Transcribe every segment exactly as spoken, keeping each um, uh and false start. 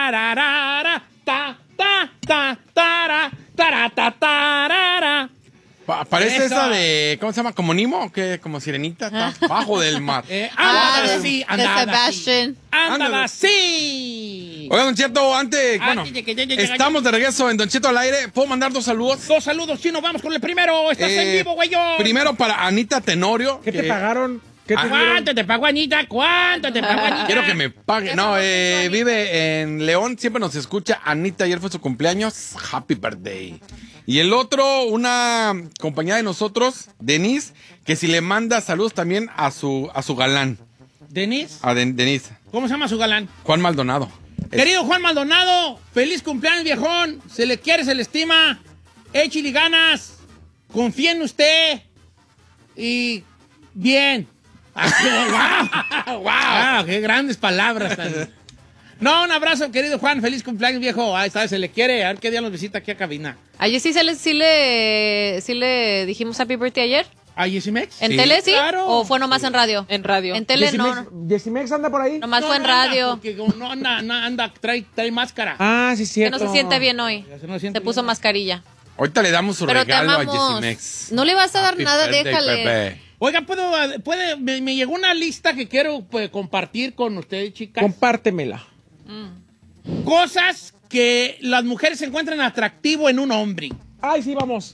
tararara, ta, ta, ta, tara, tara, ta, tarara. Pa- Parece Eso. esa de, ¿cómo se llama? ¿Como Nimo o qué? Como Sirenita, está bajo del mar. Eh, Ah, andaba de- así, de andaba Sebastian. así. Andaba Ándale. así. Oiga, Don Cheto, antes, bueno, Antes de que llegue- llegue- estamos de regreso en Don Cheto al aire. ¿Puedo mandar dos saludos? Dos saludos, Chino. Vamos con el primero. Estás Eh, en vivo, güey. Primero para Anita Tenorio. ¿Qué te que- pagaron? ¿Qué te Ah, dieron? ¿Cuánto te pagó Anita? ¿Cuánto te pagó Anita? Quiero que me pague. No, eh, vive en León, siempre nos escucha. Anita, ayer fue su cumpleaños. Happy birthday. Y el otro, una compañera de nosotros, Denise, que si le manda saludos también a su, a su galán, ¿Denis? a Den- Denise. ¿Cómo se llama su galán? Juan Maldonado. Es- Querido Juan Maldonado, feliz cumpleaños, viejón. Se le quiere, se le estima. Échale ganas. Confía en usted. Y bien. ¡Wow! ¡Wow! ¡Qué grandes palabras! tan- No, un abrazo, querido Juan. Feliz cumpleaños, viejo. Ahí está, se le quiere. A ver qué día nos visita aquí a cabina. Ayer sí, se le, sí, le, sí le dijimos happy birthday ayer. ¿A Jessy Mex? ¿En Sí. tele sí? Claro. ¿O fue nomás en radio? En radio. En tele no, Yesimex- no. Yesimex anda por ahí. Nomás No, fue en no anda, radio. porque como no anda, no anda, trae, trae máscara. Ah, sí, Que cierto. no se siente bien hoy. Ya se no siente Se puso bien. mascarilla. Ahorita le damos su Pero te regalo a amamos. Jessie Mex. No le vas a dar Happy nada, birthday, déjale. Pepe. Oiga, ¿puedo, puede, me, me llegó una lista que quiero pues, compartir con ustedes, chicas. Compártemela. Cosas que las mujeres encuentran atractivo en un hombre. Ay, sí, vamos.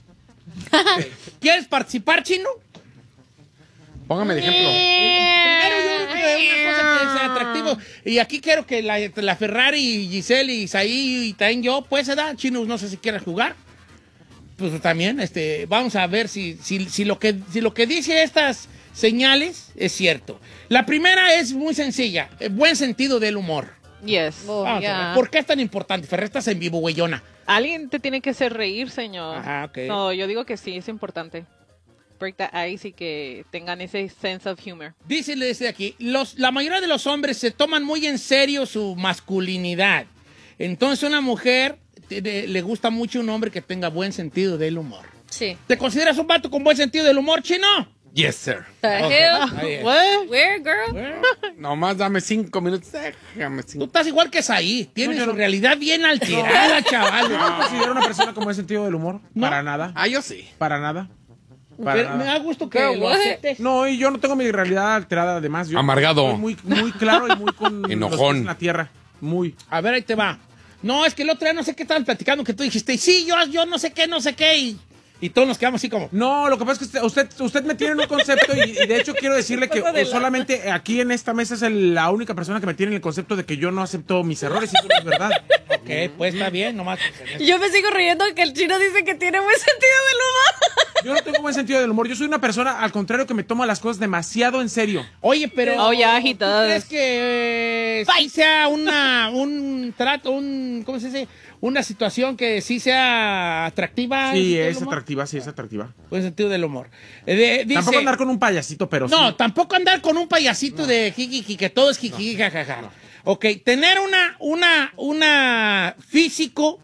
¿Quieres participar, Chino? Póngame de ejemplo. Primero yo eh, una cosa que sea atractivo. Y aquí quiero que la, la Ferrari y Giselle y Isaí y también yo, pues, se da. Chino, no sé si quieres jugar. Pues también, este, vamos a ver si, si, si, lo que, si lo que dice estas señales es cierto. La primera es muy sencilla, eh, buen sentido del humor. Yes. Oh, Vamos a ya. ver, ¿por qué es tan importante? Ferrer, estás en vivo, güeyona. Alguien te tiene que hacer reír, señor. Ajá, ok. No, yo digo que sí, es importante. Break that ice y que tengan ese sense of humor. Dice desde aquí, los, la mayoría de los hombres se toman muy en serio su masculinidad. Entonces una mujer te- de- le gusta mucho un hombre que tenga buen sentido del humor. Sí. ¿Te consideras un vato con buen sentido del humor, Chino? Yes, sir. The Ok. hell? Ahí es. What? Where, girl? Bueno, Nomás dame cinco minutos. Déjame tú cinco. estás igual que Saí. Tienes No, yo su no. realidad bien alterada, chaval. ¿Yo me considero una persona con buen sentido del humor? No. Para nada. Ah, yo sí. Para nada. Para Pero me nada. da gusto que Girl, lo what? aceptes. No, y yo no tengo mi realidad alterada además. Yo Amargado. soy muy, muy claro y muy con los Enojón. pies en la tierra. Muy. A ver, ahí te va. No, es que el otro día no sé qué estaban platicando que tú dijiste, sí, yo, yo no sé qué, no sé qué. Y, y todos nos quedamos así como... No, lo que pasa es que usted, usted, usted me tiene en un concepto y, y de hecho quiero decirle que Pasa de solamente aquí en esta mesa es el- la única persona que me tiene en el concepto de que yo no acepto mis errores y eso no es verdad. Ok, pues está bien, nomás. Yo me sigo riendo que el chino dice que tiene buen sentido del humor. Yo no tengo buen sentido del humor. Yo soy una persona, al contrario, que me toma las cosas demasiado en serio. Oye, pero... Oh, yeah, he ¿tú does. crees que eh, sí sea una, un trato, un... ¿Cómo se dice? Una situación que sí sea atractiva? en el Sí, sentido del es humor? atractiva, sí, es atractiva. Buen sentido del humor. Eh, de- dice, Tampoco andar con un payasito, pero No, sí. tampoco andar con un payasito de jiji, que todo es jiji, jajaja. Ok, tener una, una, una físico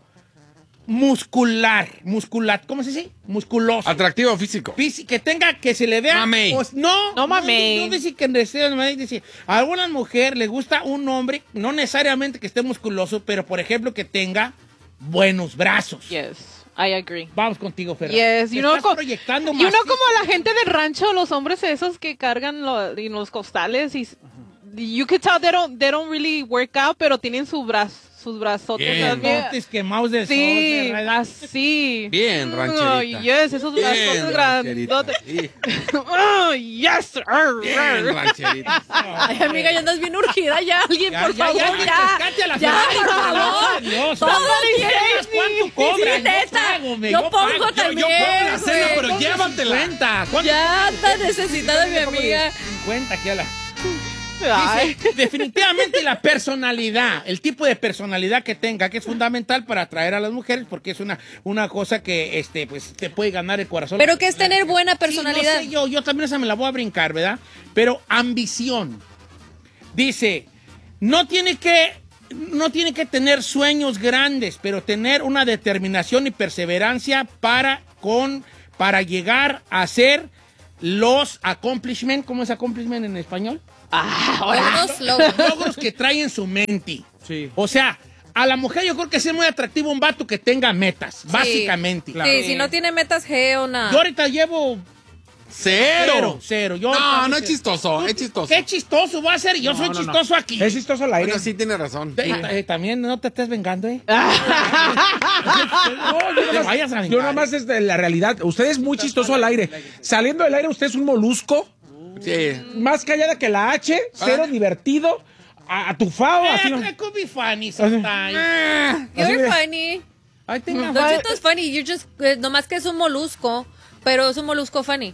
muscular, muscular, ¿cómo se dice? Musculoso. Atractivo físico. Físi- que tenga, que se le vea. Mamey. Pues, no, No mamey. No, dice que en realidad, no, dice, a algunas mujeres le gusta un hombre, no necesariamente que esté musculoso, pero por ejemplo que tenga buenos brazos. Yes, I agree. Vamos contigo, Ferran. Yes, Te you know, estás co- proyectando Y uno macizo. como la gente del rancho, los hombres esos que cargan lo- en los costales y you could tell they don't, they don't really work out, pero tienen su brazo, sus brazotes. Bien. ¿sabes? Bien- Montes quemados del Sí, sol, ¿verdad? así. Bien, rancherita. Oh, yes, esos Bien, brazotes rancherita. grandotes. Sí. Oh, yes. Arr, Bien, arr. rancherita. Ay, amiga, ya andas bien urgida. Ya, alguien, Ya, por ya, favor, ya, ya. rescate a la Ya, Ferrari, por por el amor favor. de Dios. Todo ¿Qué bien. más? ¿Cuánto cobras? Sí, neta. pago, me- Yo pongo pago. Yo- también, Yo pongo la cena, güey. pero Pongo llévatela. cincuenta. ¿Cuánto? Ya está necesitada mi amiga. cincuenta aquí a la... Ay. Dice, definitivamente la personalidad, el tipo de personalidad que tenga, que es fundamental para atraer a las mujeres, porque es una, una cosa que este, pues, te puede ganar el corazón. Pero que es tener buena Sí, personalidad. no sé, yo, yo también esa me la voy a brincar, ¿verdad? Pero ambición. Dice, no tiene que, no tiene que tener sueños grandes, pero tener una determinación y perseverancia para, con, para llegar a hacer los accomplishment, ¿cómo es accomplishment en español? Logros, logros. Logros que trae en su mente. Sí. O sea, a la mujer yo creo que sí es muy atractivo un vato que tenga metas, básicamente. Claro. Sí, si no tiene metas G o nada. Yo ahorita llevo Cero. cero. cero. Yo no, no es chistoso, es chistoso. ¿Qué chistoso va a ser? Yo No, soy no, chistoso no. aquí. Es chistoso al aire. Bueno, sí tiene razón. Eh, eh, también no te estés vengando, ¿eh? No, yo Te nomás, vayas a vengar. yo nomás es de la realidad. Usted es muy chistoso al aire. Saliendo del aire, usted es un molusco. Sí. Más callada que la H, cero Ah. divertido, a- atufado, Eh, así. ¿no? it could be funny sometimes. Así You're de- funny. I think I'm- Don Cheto es funny. You're just, eh, nomás que es un molusco, pero es un molusco funny.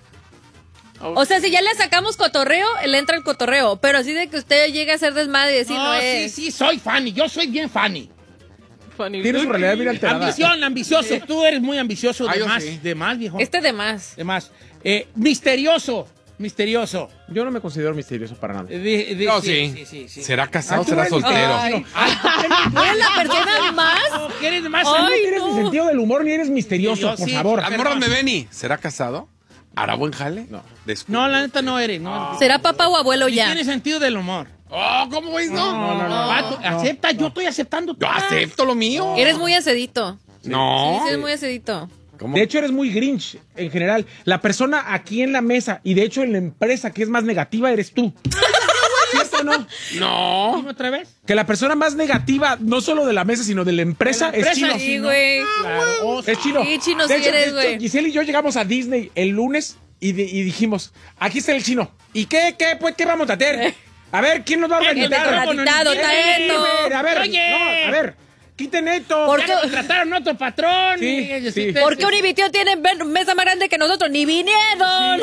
O sea, si ya le sacamos cotorreo, le entra el cotorreo. Pero así de que usted llegue a ser desmadre y decir, no, No, sí, es. sí, soy funny. Yo soy bien funny. Funny. Tiene su realidad bien alterada. Ambición, ambicioso. Tú eres muy ambicioso. Ah, De yo más, sí. de más, viejo. Este de más. De más. Eh, misterioso. Misterioso. Yo no me considero misterioso para nada. Eh, de- de- No, sí, sí. sí, sí, sí. ¿Será casado o Ay, tú será eres soltero? Ay. Ay, ¿Eres la persona más? no, ¿qué eres más? Ay, No tienes no. ni sentido del humor ni eres misterioso, Yo por sí. favor. Las morras me ven y ¿será casado? ¿Hará buen jale? No. Descu- No, la neta no eres. No. ¿Será papá o abuelo Y ya? tiene sentido del humor. Oh, ¿cómo ves? No. No, no, no. Vato, acepta, yo estoy aceptando. Yo todas. acepto lo mío. Eres muy acedito. No. Sí, sí, eres muy acedito. ¿Cómo? De hecho, eres muy Grinch en general. La persona aquí en la mesa y de hecho en la empresa que es más negativa eres tú. ¿Cierto o no? No. Dime otra vez. Que la persona más negativa, no solo de la mesa, sino de la empresa, De la es empresa, Chino. Sí, ¿no? güey. Claro. o sea, Es Chino. Sí, Chino, de sí hecho, eres, de hecho, güey. Giselle y yo llegamos a Disney el lunes y, di- y dijimos, aquí está el Chino. ¿Y qué, qué, pues, qué vamos a hacer? A ver, ¿quién nos va a El organizar? contratado, ¿Quién? Taeto. A ver, Oye. no, a ver, quiten esto. ¿Por ya qué? contrataron a otro patrón. Sí, y- sí. ¿Por qué Univitio tiene ven- mesa más grande que nosotros? ¡Ni vinieron!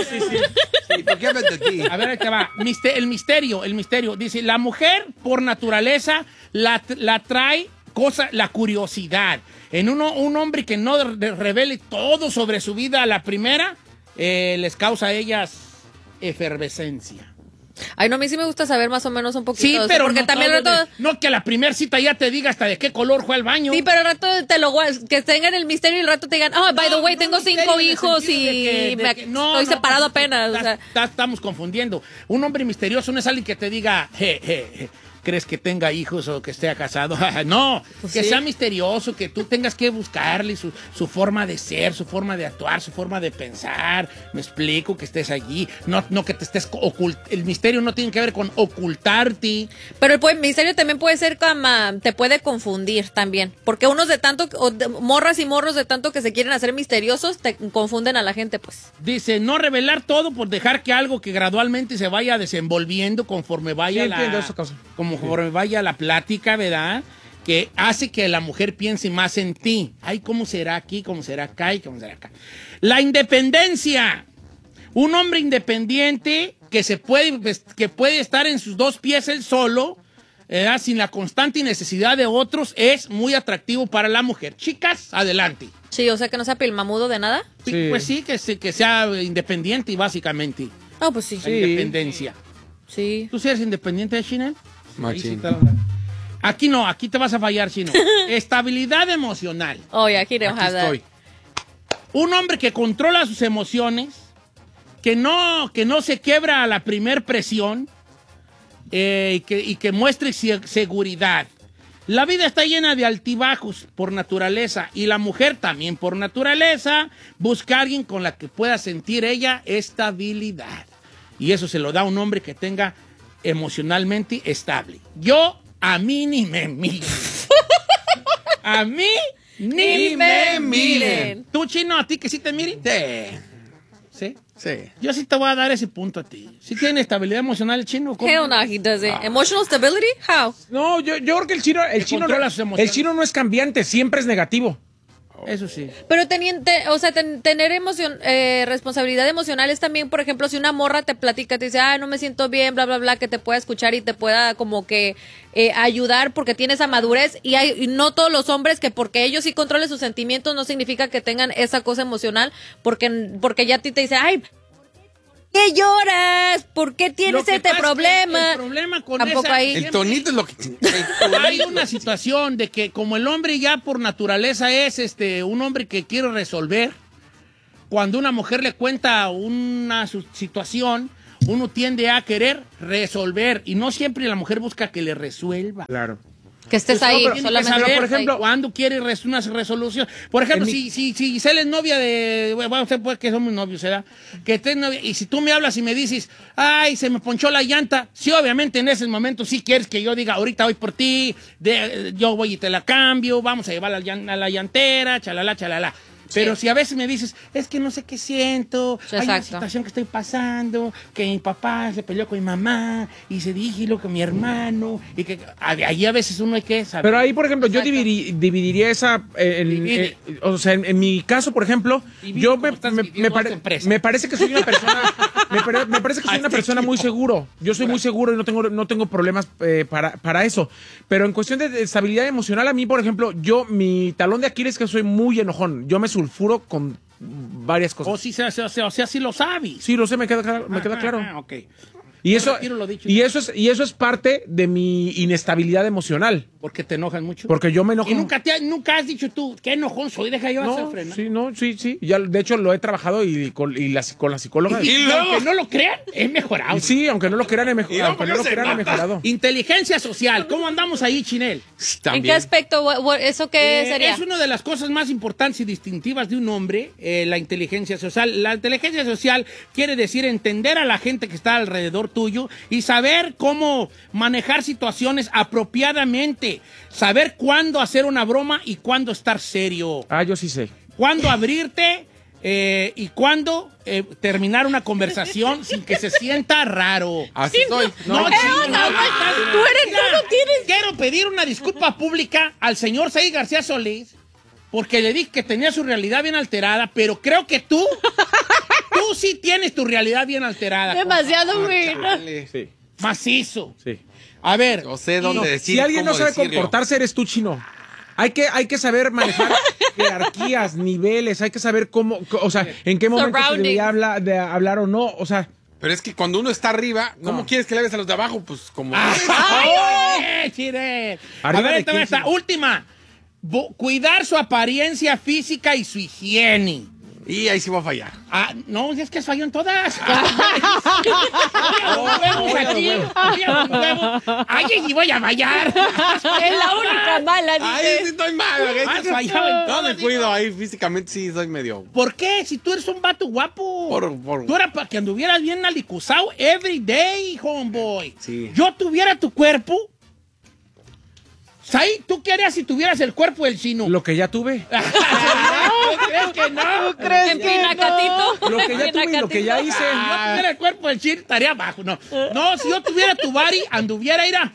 Sí, ¿por qué hablas de ti? A ver, ahí te va. Miste- el misterio, el misterio. Dice, la mujer, por naturaleza, la, la trae cosa, la curiosidad. En uno, un hombre que no de- revele todo sobre su vida a la primera, eh, les causa a ellas efervescencia. Ay, no, a mí sí me gusta saber más o menos un poquito. Sí, o sea, pero porque no, también al todo rato... de- no que a la primera cita ya te diga hasta de qué color fue al baño. Sí, pero al rato te lo guas- que tengan el misterio y al rato te digan, oh, by the No, way, no tengo misterio cinco en el hijos sentido y de que- de me- que- no, estoy no, separado pues, apenas. O está- sea, está- estamos confundiendo. Un hombre misterioso no es alguien que te diga, je, je, je, ¿crees que tenga hijos o que esté casado? No, Pues que sí. sea misterioso, que tú tengas que buscarle su, su forma de ser, su forma de actuar, su forma de pensar. Me explico, que estés allí. No, no que te estés ocult... El misterio no tiene que ver con ocultarte. pero el pu- misterio también puede ser como, te puede confundir también. Porque unos de tanto, o de- morras y morros de tanto que se quieren hacer misteriosos, te confunden a la gente, pues. Dice, no revelar todo por dejar que algo que gradualmente se vaya desenvolviendo conforme vaya Sí, la... entiendo esa cosa. Como conforme vaya la plática, ¿verdad? Que hace que la mujer piense más en ti. Ay, ¿cómo será aquí? ¿Cómo será acá? ¿Y cómo será acá? La independencia. Un hombre independiente que se puede, pues, que puede estar en sus dos pies él solo, ¿verdad? Sin la constante necesidad de otros, es muy atractivo para la mujer. Chicas, adelante. Sí, o sea que no sea pilmamudo de nada. Sí. Pues sí, que, se- que sea independiente, básicamente. No, pues sí. La independencia. Sí. ¿Tú sí eres independiente, Chino? Machín. Ahí sí te lo- Aquí no, aquí te vas a fallar, Chino. Estabilidad emocional. Oh, yeah, he don't Aquí have that. estoy. Un hombre que controla sus emociones, que no, que no se quiebra a la primer presión eh, y, que, y que muestre se- seguridad. La vida está llena de altibajos por naturaleza y la mujer también por naturaleza busca a alguien con la que pueda sentir ella estabilidad. Y eso se lo da a un hombre que tenga emocionalmente estable. Yo, a mí ni me miren. A mí ni, Ni me miren. ¿Tú, Chino, a ti que sí te miren? Sí. ¿Sí? Sí. Yo sí te voy a dar ese punto a ti. ¿Sí tiene estabilidad emocional el Chino? ¿Cómo? Hell no, he doesn't. Emotional stability? How? No, yo, yo creo que el chino, el Que chino, controla no, sus emociones. el chino no es cambiante, siempre es negativo. Eso sí. Pero teniente, o sea, ten- tener emoción, eh, responsabilidad emocional es también, por ejemplo, si una morra te platica, te dice, ah, no me siento bien, bla, bla, bla, que te pueda escuchar y te pueda como que eh, ayudar porque tiene esa madurez. Y, hay, y no todos los hombres que porque ellos sí controlen sus sentimientos no significa que tengan esa cosa emocional, porque, porque ya a ti te dice, ay, ¿por qué lloras? ¿Por qué tienes Lo que este pasa es que problema? El problema con Tampoco esa- ahí. El tonito es lo que... Hay una situación de que como el hombre ya por naturaleza es este un hombre que quiere resolver, cuando una mujer le cuenta una su- situación, uno tiende a querer resolver y no siempre la mujer busca que le resuelva. Claro. Que estés Pues, ahí, no, pero solamente. saber, por ejemplo, cuando quiere res- una resolución. Por ejemplo, En si, mi- si, si Giselle es novia de... Bueno, usted puede que somos novios, ¿verdad? Que estés novia, y si tú me hablas y me dices, ay, se me ponchó la llanta, sí, obviamente en ese momento sí quieres que yo diga, ahorita voy por ti, de- yo voy y te la cambio, vamos a llevarla a la llan- a la llantera, chalala, chalala. Pero si a veces me dices, es que no sé qué siento, hay una Exacto. situación que estoy pasando, que mi papá se peleó con mi mamá y se dijo con mi hermano, y que ahí a veces uno hay que saber. Pero ahí, por ejemplo, yo Exacto. dividi- dividiría esa. eh, en- Divide. eh, o sea, en, en mi caso, por ejemplo, Divide yo como me, estás me- dividiendo me pare- tu empresa. me parece que soy una persona. me, pare- me parece que soy Ay, una te persona muy quiero. seguro. Yo soy muy seguro y no tengo, no tengo problemas eh, para, para eso. Pero en cuestión de, de estabilidad emocional, a mí, por ejemplo, yo, mi talón de Aquiles es que soy muy enojón. Yo me sulfuro con varias O cosas. si se hace, o sea, o sea, sí lo sabes. Sí, lo sé, me queda, claro- me queda claro. Ah, ok. Y Yo eso, retiro lo dicho. y eso es, y eso es parte de mi inestabilidad emocional. Porque te enojas mucho. Porque yo me enojo. Y nunca, te, has- nunca has dicho tú, qué enojón soy, deja yo hacer No, freno. sí, no, sí, sí. Ya, de hecho, lo he trabajado y con, y la, con la psicóloga. Y, Y y luego- aunque no lo crean, he mejorado. Y sí, aunque no lo crean, he Y mejorado. luego, Aunque ¿por no qué lo se crean, he nota? mejorado. Inteligencia social, ¿cómo andamos ahí, Chinel? ¿En qué aspecto? What- what- ¿Eso qué Eh, sería? Es una de las cosas más importantes y distintivas de un hombre, eh, la inteligencia social. La inteligencia social quiere decir entender a la gente que está alrededor tuyo y saber cómo manejar situaciones apropiadamente, saber cuándo hacer una broma y cuándo estar serio, Ah, yo sí sé. cuándo abrirte eh, y cuándo eh, terminar una conversación sin que se sienta raro. Así soy. No, No, chino, no, no, no, estás- tú eres- Mira, tú no tienes- Quiero pedir una disculpa pública al señor Said García Solís porque le dije que tenía su realidad bien alterada, pero creo que tú, tú sí tienes tu realidad bien alterada. Demasiado, güey. Chale. Sí, Macizo. sí. A ver. Yo sé dónde y- decir. Si alguien no cómo sabe decirlo. comportarse, eres tú, chino. Hay que, hay que saber manejar jerarquías, niveles, hay que saber cómo, o sea, en qué momento se Surroundings. debería habla- de hablar o no. O sea, Pero es que cuando uno está arriba, ¿cómo No. quieres que le hables a los de abajo? Pues como. ¡Ay, chire! A Arriba ver, de esta, quién, esta, chino. última. Bo- cuidar su apariencia física y su higiene. Y ahí sí voy a fallar. Ah, no, es que falló en todas. Los huevos aquí. Los huevos. Ay, y voy a fallar. Es la única mala, Ay, sí dice. estoy mal. ¿ok? Has fallado en No todas. me cuido ahí físicamente, sí, soy medio. ¿Por qué? Si tú eres un vato guapo. Por- por- Tú eras para que anduvieras bien alicuzado every day, homeboy. Sí. Yo tuviera tu cuerpo. ¿Sai? ¿Tú qué harías si tuvieras el cuerpo del chino? lo que ya tuve. Yo creo que no. ¿Crees En que Pinacatito. Lo que ya tuve y lo que ya hice. Si yo tuviera el cuerpo del chino, estaría abajo. No, no, si yo tuviera tu body, anduviera, ira.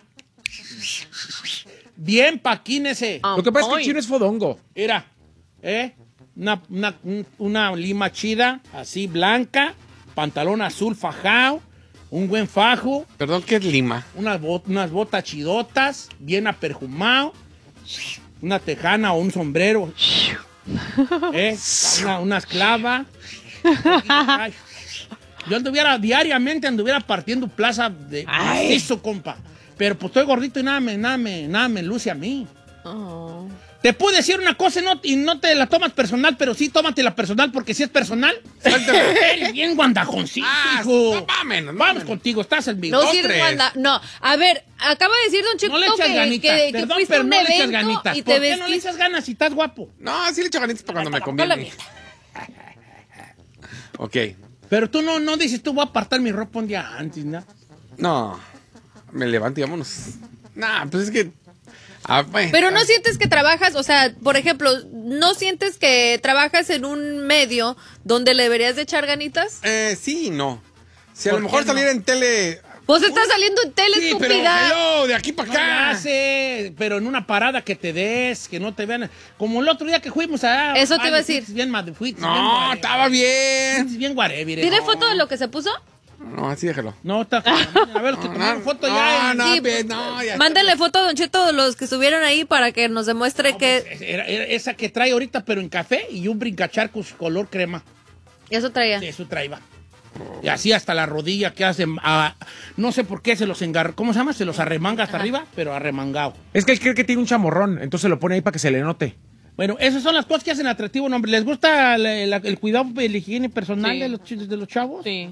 Bien paquínese. Lo que pasa es que el Ay. chino es fodongo. Mira, ¿eh? Una, una, un- una lima chida, así blanca, pantalón azul fajado, un buen fajo, Perdón, ¿qué es Lima? unas, bot- unas botas chidotas, bien aperjumado, una tejana o un sombrero, ¿eh? Una, una esclava. Ay, yo anduviera, diariamente anduviera partiendo plaza de macizo, compa. Pero pues estoy gordito y nada me, nada me, nada me luce a mí. Oh. Te puedo decir una cosa y no, y no te la tomas personal, pero sí tómatela personal porque si es personal, eres bien guandajoncito, Ah, hijo. no mames, no Vamos mames. contigo, estás en mi No postre. sirve Wanda. No, a ver, acaba de decir Don Chico No le echas que, ganitas, que, que perdón, fuiste pero a un no le echas evento ganitas. y ¿Por te qué no le vestiste. echas ganas si estás guapo? No, sí le echo ganitas para cuando me No la conviene. mienta. Ok. Pero tú no, no dices, tú voy a apartar mi ropa un día antes, ¿no? No. Me levanto y vámonos. Nah, pues es que. Ah, bueno. Pero no sientes que trabajas, o sea, por ejemplo, ¿no sientes que trabajas en un medio donde le deberías de echar ganitas? Eh, sí y no. Si a ¿Por lo mejor qué no? salir en tele. Pues estás saliendo en tele, Sí, pero estúpida. hello, de aquí para No le acá. hace, pero en una parada que te des, que no te vean. Como el otro día que fuimos a... Eso te iba a decir. fuiste Bien, mad- fuiste bien No, guare- estaba bien. fuiste bien guarevire. ¿Tiene foto de lo que se puso? No, así déjalo. No, está... A ver, que tomaron foto ya. en- No, Sí, pe- pues, no, ya. Mándenle foto a Don Cheto de los que estuvieron ahí para que nos demuestre que Era- era esa que trae ahorita, pero en café y un brincacharcos color crema. eso traía. Sí, eso traía. Y así hasta la rodilla que hacen. ah, no sé por qué se los engar... ¿Cómo se llama? Se los arremanga hasta arriba, pero arremangado. Es que él cree que tiene un chamorrón, entonces lo pone ahí para que se le note. Bueno, esas son las cosas que hacen atractivo a un hombre. ¿Les gusta la- la- el cuidado, la higiene personal Sí. de, los, ch- de los chavos? Sí.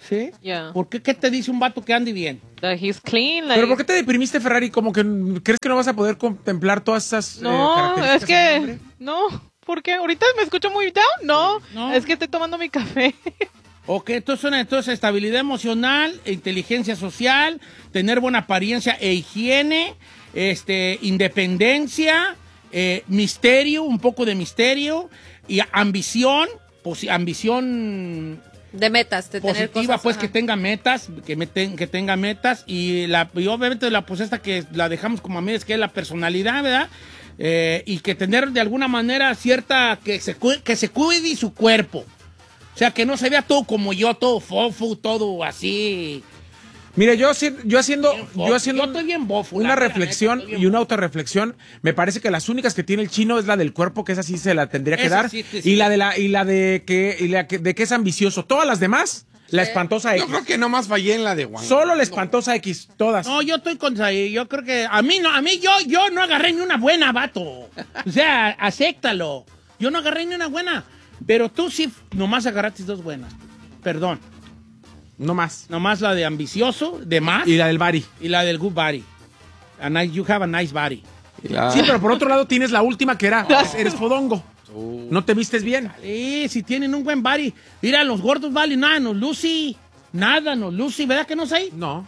¿Sí? Yeah. ¿Por qué? ¿Qué te dice un vato que ande bien? That he's clean. Like, ¿Pero por qué te deprimiste, Ferrari? Como que crees que no vas a poder contemplar todas esas eh, No, características es del hombre? que... No, ¿por qué? ¿Ahorita me escucho muy down? No, No. es que estoy tomando mi café. Ok, entonces, entonces estabilidad emocional, inteligencia social, tener buena apariencia e higiene, este, independencia, eh, misterio, un poco de misterio, y ambición, pues ambición De metas, de tener positiva, cosas. pues ajá. que tenga metas, que, me ten- que tenga metas, y, la, y obviamente la pues esta que la dejamos como a medias, que es la personalidad, ¿verdad? Eh, y que tener de alguna manera cierta, que se, cu- que se cuide su cuerpo. O sea, que no se vea todo como yo, todo fofo, todo así. Mire, yo, haci- yo haciendo, Bien fofo. yo haciendo Yo estoy bien bofo, una la neta, reflexión estoy bien y una bofo. autorreflexión, me parece que las únicas que tiene el chino es la del cuerpo, que esa sí se la tendría que Esa dar, sí, sí, sí. y la de la y la de que y la que, de que es ambicioso. Todas las demás, la espantosa Yo X. creo que nomás fallé en la de Juan. Solo la espantosa X, todas. No, yo estoy con ahí. Yo creo que a mí no, a mí yo, yo no agarré ni una buena, vato. O sea, acéptalo. Yo no agarré ni una buena. Pero tú sí, nomás agarraste dos buenas. Perdón. No más. Nomás la de ambicioso, de más, Y la del Bari. y la del good body. A nice, you have a nice body. La- Sí, pero por otro lado tienes la última que era, eres fodongo. No te vistes bien. Eh, si tienen un buen body. Mira, los gordos valen nada, nos lucy. Nada, nos lucy. ¿Verdad que no sé? No.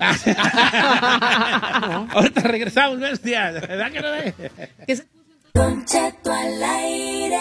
Ahorita regresamos, buenos días. ¿Verdad que no sé? Que se- Don Cheto al aire.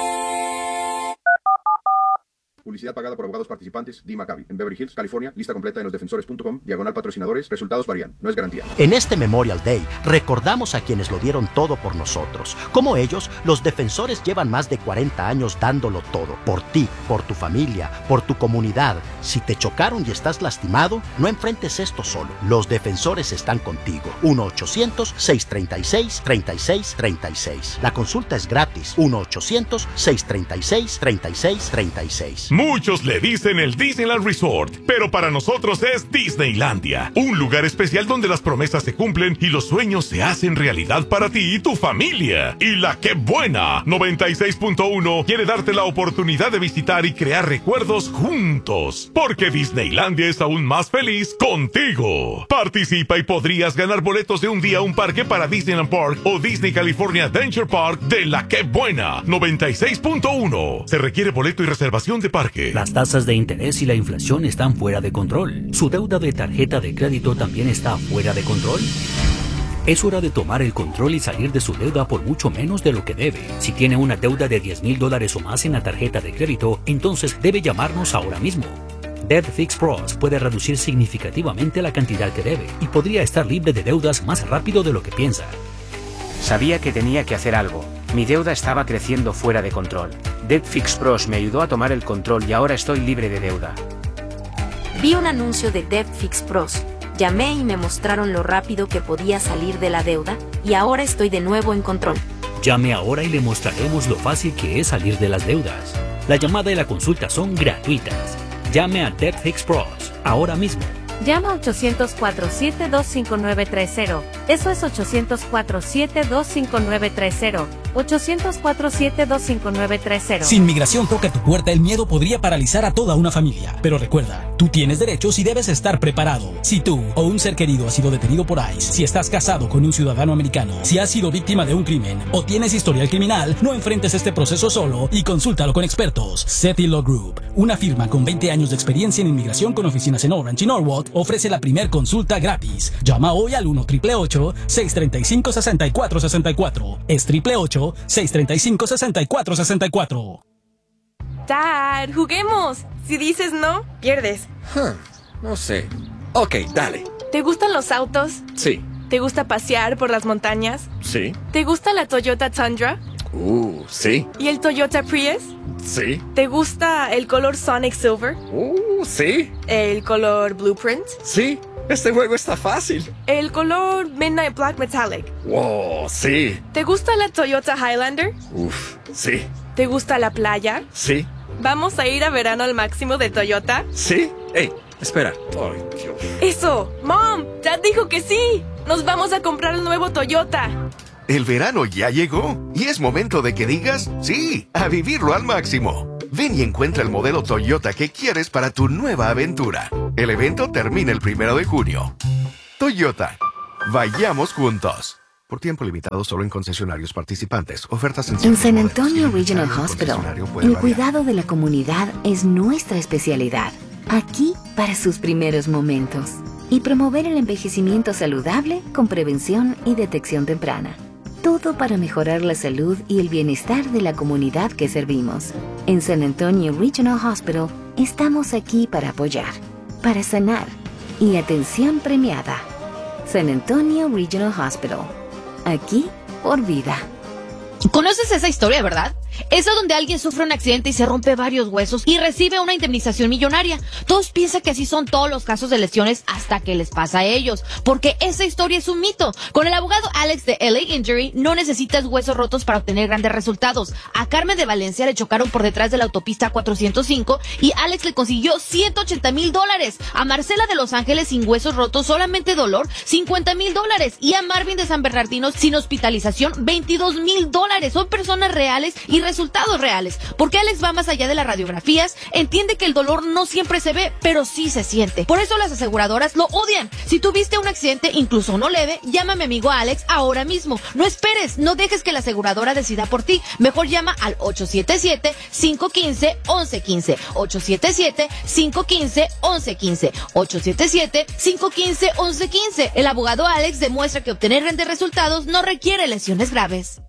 Publicidad pagada por abogados participantes. D. Maccabi. En Beverly Hills, California. Lista completa en losdefensores punto com. Diagonal patrocinadores. Resultados varían. No es garantía. En este Memorial Day, recordamos a quienes lo dieron todo por nosotros. Como ellos, los defensores llevan más de cuarenta años dándolo todo. Por ti, por tu familia, por tu comunidad. Si te chocaron y estás lastimado, no enfrentes esto solo. Los defensores están contigo. uno ochocientos, seiscientos treinta y seis, treinta y seis treinta y seis. La consulta es gratis. uno ochocientos, seiscientos treinta y seis, treinta y seis treinta y seis. Muchos le dicen el Disneyland Resort, pero para nosotros es Disneylandia, un lugar especial donde las promesas se cumplen y los sueños se hacen realidad para ti y tu familia. Y la que buena, noventa y seis punto uno quiere darte la oportunidad de visitar y crear recuerdos juntos, porque Disneylandia es aún más feliz contigo. Participa y podrías ganar boletos de un día a un parque para Disneyland Park o Disney California Adventure Park de la que buena, noventa y seis punto uno. Se requiere boleto y reservación de parque. Las tasas de interés y la inflación están fuera de control. ¿Su deuda de tarjeta de crédito también está fuera de control? Es hora de tomar el control y salir de su deuda por mucho menos de lo que debe. Si tiene una deuda de diez mil dólares o más en la tarjeta de crédito, entonces debe llamarnos ahora mismo. Debt Fix Pros puede reducir significativamente la cantidad que debe y podría estar libre de deudas más rápido de lo que piensa. Sabía que tenía que hacer algo. Mi deuda estaba creciendo fuera de control. Debt Fix Pros me ayudó a tomar el control y ahora estoy libre de deuda. Vi un anuncio de Debt Fix Pros. Llamé y me mostraron lo rápido que podía salir de la deuda, y ahora estoy de nuevo en control. Llame ahora y le mostraremos lo fácil que es salir de las deudas. La llamada y la consulta son gratuitas. Llame a Debt Fix Pros ahora mismo. Llama a ochocientos, cuatro siete dos, cinco nueve tres cero. Eso es ochocientos, cuatro siete dos, cinco nueve tres cero. ochocientos, cuatro siete dos, cinco nueve tres cero. Si inmigración toca tu puerta, el miedo podría paralizar a toda una familia. Pero recuerda, tú tienes derechos y debes estar preparado. Si tú o un ser querido ha sido detenido por ICE, si estás casado con un ciudadano americano, si has sido víctima de un crimen o tienes historial criminal, no enfrentes este proceso solo y consúltalo con expertos. SETI Law Group, una firma con veinte años de experiencia en inmigración con oficinas en Orange y Norwalk, ofrece la primer consulta gratis. Llama hoy al uno, ocho ocho ocho, seis tres cinco, seis cuatro seis cuatro. Es ocho ocho ocho, seis tres cinco, seis cuatro seis cuatro. Dad, juguemos. Si dices no, pierdes. Huh, no sé. Ok, dale. ¿Te gustan los autos? Sí. ¿Te gusta pasear por las montañas? Sí. ¿Te gusta la Toyota Tundra? Uh, sí. ¿Y el Toyota Prius? Sí. ¿Te gusta el color Sonic Silver? Uh, sí. ¿El color Blueprint? Sí. Este juego está fácil. ¿El color Midnight Black Metallic? Wow, sí. ¿Te gusta la Toyota Highlander? Uf, sí. ¿Te gusta la playa? Sí. ¿Vamos a ir a verano al máximo de Toyota? Sí. Ey, espera. Ay, Dios. ¡Eso! ¡Mom! ¡Dad dijo que sí! ¡Nos vamos a comprar el nuevo Toyota! El verano ya llegó y es momento de que digas sí a vivirlo al máximo. Ven y encuentra el modelo Toyota que quieres para tu nueva aventura. El evento termina el primero de junio. Toyota. Vayamos juntos. Por tiempo limitado solo en concesionarios participantes. Ofertas en En San Antonio Regional Hospital, el cuidado de la comunidad es nuestra especialidad. Aquí para sus primeros momentos. Y promover el envejecimiento saludable con prevención y detección temprana. Todo para mejorar la salud y el bienestar de la comunidad que servimos. En San Antonio Regional Hospital, estamos aquí para apoyar, para sanar y atención premiada. San Antonio Regional Hospital. Aquí por vida. ¿Conoces esa historia, verdad? Esa donde alguien sufre un accidente y se rompe varios huesos y recibe una indemnización millonaria. Todos piensan que así son todos los casos de lesiones hasta que les pasa a ellos, porque esa historia es un mito. Con el abogado Alex de L A Injury no necesitas huesos rotos para obtener grandes resultados. A Carmen de Valencia le chocaron por detrás de la autopista cuatrocientos cinco y Alex le consiguió ciento ochenta mil dólares. A Marcela de Los Ángeles sin huesos rotos, solamente dolor, cincuenta mil dólares. Y a Marvin de San Bernardino sin hospitalización, veintidós mil dólares. Son personas reales y resultados reales, porque Alex va más allá de las radiografías, entiende que el dolor no siempre se ve, pero sí se siente. Por eso las aseguradoras lo odian. Si tuviste un accidente, incluso no leve, llama a mi amigo Alex ahora mismo. No esperes, no dejes que la aseguradora decida por ti. Mejor llama al ocho siete siete, cinco uno cinco, once quince, ocho siete siete, cinco uno cinco, once quince, ocho siete siete, cinco uno cinco, once quince. El abogado Alex demuestra que obtener grandes resultados no requiere lesiones graves.